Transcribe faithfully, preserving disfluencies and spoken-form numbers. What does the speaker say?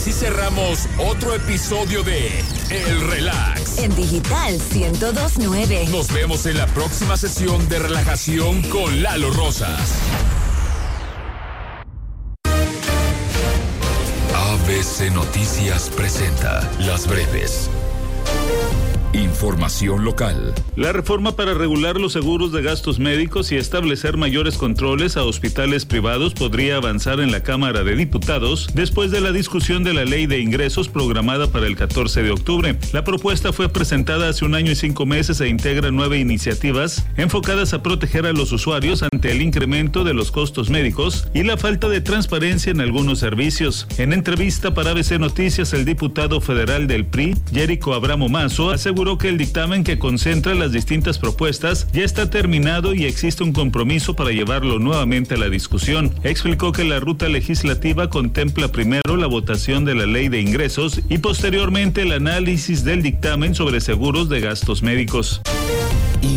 así cerramos otro episodio de El Relax. En Digital ciento dos punto nueve. Nos vemos en la próxima sesión de relajación con Lalo Rosas. A B C Noticias presenta Las Breves. Información local. La reforma para regular los seguros de gastos médicos y establecer mayores controles a hospitales privados podría avanzar en la Cámara de Diputados después de la discusión de la Ley de Ingresos programada para el catorce de octubre. La propuesta fue presentada hace un año y cinco meses e integra nueve iniciativas enfocadas a proteger a los usuarios ante el incremento de los costos médicos y la falta de transparencia en algunos servicios. En entrevista para A B C Noticias, el diputado federal del P R I, Jerico Abramo Mazo, aseguró que el dictamen que concentra las distintas propuestas ya está terminado y existe un compromiso para llevarlo nuevamente a la discusión. Explicó que la ruta legislativa contempla primero la votación de la Ley de Ingresos y posteriormente el análisis del dictamen sobre seguros de gastos médicos.